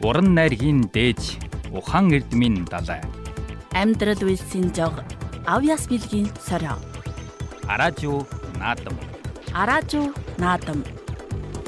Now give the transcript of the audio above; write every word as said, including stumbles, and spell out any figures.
Гурван найргийн дээж Ухан эрдмийн далай. Амьдрал үйлсийн жог Авьяас билгийн сорио. Араажуу наадам. Араажуу наадам.